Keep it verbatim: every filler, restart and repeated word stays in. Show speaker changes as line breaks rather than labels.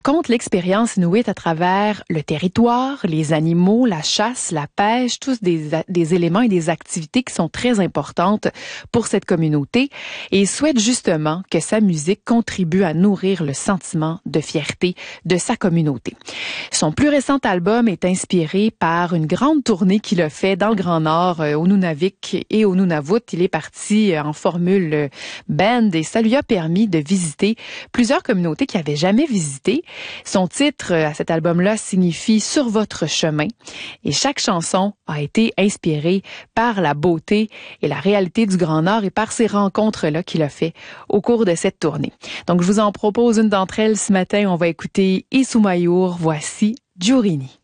Compte l'expérience inuite à travers le territoire, les animaux, la chasse, la pêche, tous des, des éléments et des activités qui sont très importantes pour cette communauté et souhaite justement que sa musique contribue à nourrir le sentiment de fierté de sa communauté. Son plus récent album est inspiré par une grande tournée qu'il a fait dans le Grand Nord, au Nunavik et au Nunavut. Il est parti en formule band et ça lui a permis de visiter plusieurs communautés qu'il n'avait jamais visitées. Son titre à cet album-là signifie « Sur votre chemin » et chaque chanson a été inspirée par la beauté et la réalité du Grand Nord et par ces rencontres-là qu'il a fait au cours de cette tournée. Donc, je vous en propose une d'entre elles ce matin. On va écouter Isumayur. Voici Djurini.